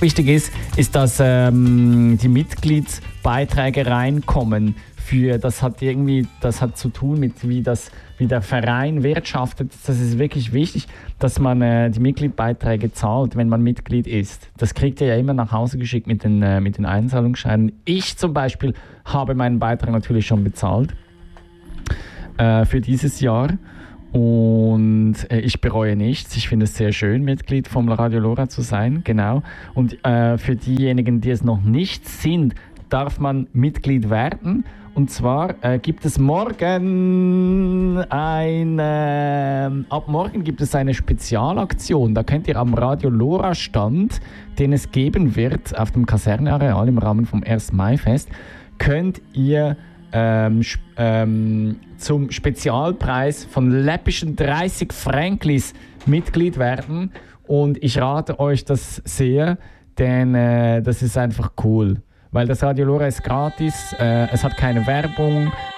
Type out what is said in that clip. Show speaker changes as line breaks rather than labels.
wichtig ist, dass die Mitgliedsbeiträge reinkommen. Das hat zu tun mit wie der Verein wirtschaftet. Das ist wirklich wichtig, dass man die Mitgliedsbeiträge zahlt, wenn man Mitglied ist. Das kriegt ihr ja immer nach Hause geschickt mit den Einzahlungsscheinen. Ich zum Beispiel habe meinen Beitrag natürlich schon bezahlt für dieses Jahr. Und ich bereue nichts. Ich finde es sehr schön, Mitglied vom Radio Lora zu sein. Genau. Und für diejenigen, die es noch nicht sind, darf man Mitglied werden. Und zwar gibt es ab morgen gibt es eine Spezialaktion. Da könnt ihr am Radio Lora Stand, den es geben wird auf dem Kasernenareal im Rahmen vom 1. Mai-Fest, könnt ihr zum Spezialpreis von läppischen 30 Franklis Mitglied werden. Und ich rate euch das sehr, denn das ist einfach cool. Weil das Radio Lora ist gratis, es hat keine Werbung,